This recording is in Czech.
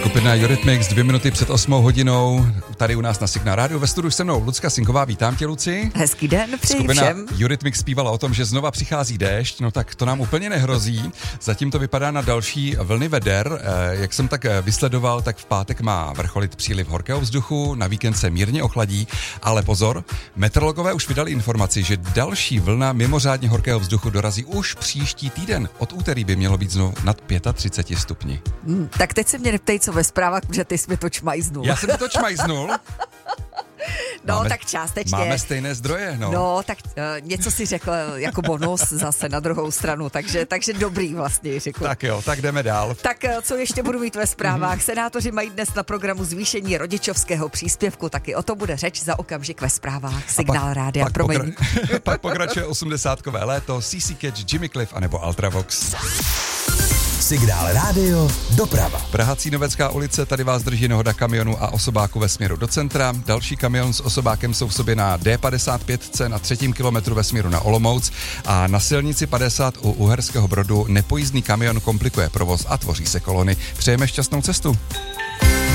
Skupina Eurythmics 2 minuty před 8 hodinou, tady u nás na Signál Rádiu. Ve studiu se mnou Lucka Sinková, vítám tě, Luci. Hezký den, přeji Skupina všem. Eurythmics zpívala o tom, že znova přichází déšť, no tak to nám úplně nehrozí. Zatím to vypadá na další vlny veder. Jak jsem tak vysledoval, tak v pátek má vrcholit příliv horkého vzduchu, na víkend se mírně ochladí, ale pozor, meteorologové už vydali informaci, že další vlna mimořádně horkého vzduchu dorazí už příští týden. Od úterý by mělo být znovu nad 35 stupni. Tak teď se mě neptej, co ve zprávách, protože ty jsi mi to čmajznul. Já jsem to čmajznul. No, tak částečně. Máme stejné zdroje, no. No, tak něco si řekl jako bonus zase na druhou stranu, takže dobrý vlastně řekl. Tak jo, tak jdeme dál. Tak co ještě budu mít ve zprávách? Senátoři mají dnes na programu zvýšení rodičovského příspěvku, taky o tom bude řeč za okamžik ve zprávách. Signál rádia, promiň. Pak pokračuje 80kové léto, CC Catch, Jimmy Cliff anebo Ultravox. Signál rádio, doprava. Praha Cínovecká ulice, tady vás drží nehoda kamionu a osobáku ve směru do centra. Další kamion s osobákem jsou v sobě na D55 na 3. kilometru ve směru na Olomouc a na silnici 50 u Uherského Brodu nepojízdný kamion komplikuje provoz a tvoří se kolony. Přejeme šťastnou cestu.